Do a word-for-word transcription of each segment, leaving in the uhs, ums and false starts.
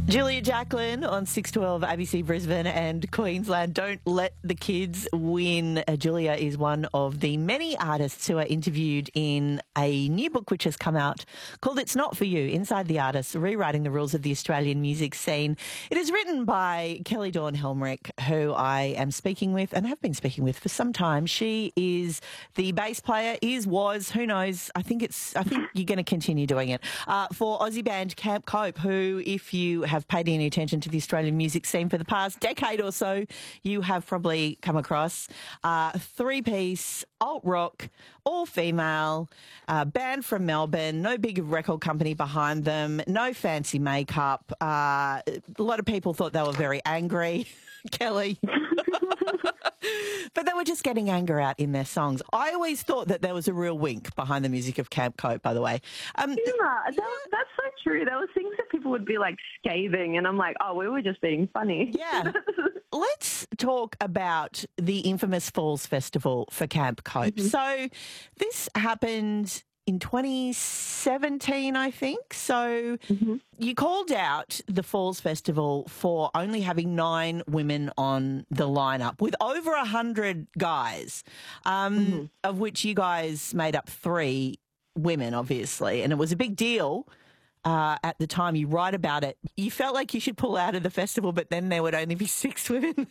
Julia Jacklin on six twelve A B C Brisbane and Queensland. Don't let the kids win. Uh, Julia is one of the many artists who are interviewed in a new book which has come out called It's Not For You, Inside the Artists, Rewriting the Rules of the Australian Music Scene. It is written by Kelly Dawn Helmrich, who I am speaking with and have been speaking with for some time. She is the bass player, is, was, who knows, I think it's, I think you're going to continue doing it, uh, for Aussie band Camp Cope, who, if you have have paid any attention to the Australian music scene for the past decade or so, you have probably come across uh, three-piece, alt-rock, all-female, uh, band from Melbourne, no big record company behind them, no fancy makeup. Uh, a lot of people thought they were very angry, Kelly. But they were just getting anger out in their songs. I always thought that there was a real wink behind the music of Camp Cope, by the way. Um, yeah, that, that's so true. There were things that people would be like scathing, and I'm like, oh, we were just being funny. Yeah. Let's talk about the infamous Falls Festival for Camp Cope. Mm-hmm. So this happened in twenty seventeen, I think. So mm-hmm. you called out the Falls Festival for only having nine women on the lineup with over a hundred guys, um, mm-hmm. of which you guys made up three women, obviously. And it was a big deal uh, at the time. You write about it. You felt like you should pull out of the festival, but then there would only be six women.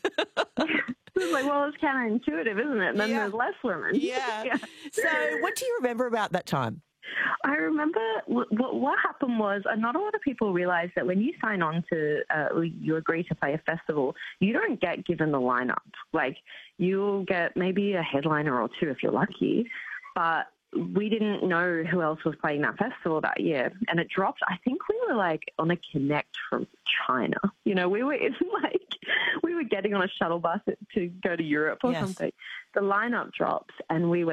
It's like, well, it's counterintuitive, isn't it? And then yeah. there's less women. Yeah. yeah. So what do you remember about that time? I remember w- w- what happened was uh, not a lot of people realize that when you sign on to, uh, you agree to play a festival, you don't get given the lineup. Like, you'll get maybe a headliner or two if you're lucky, but we didn't know who else was playing that festival that year. And it dropped. I think we were like on a connect from China. You know, we were in like, we were getting on a shuttle bus to go to Europe or yes. something. The lineup drops and we went,